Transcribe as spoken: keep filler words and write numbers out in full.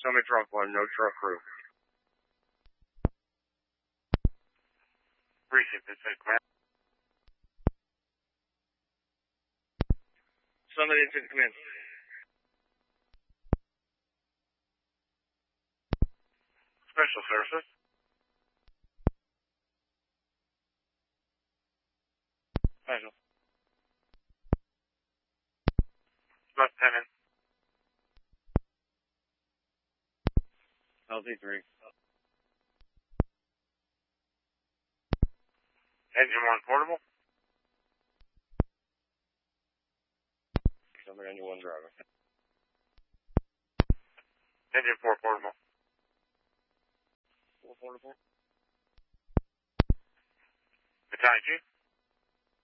Summit Drunk One, no truck crew. Precinct, this is command. Summit Incident Command. Special Services. Special. Lieutenant. L Z three. Engine one portable. Summit Engine one driver. Engine four portable. Four portable. Battalion Chief.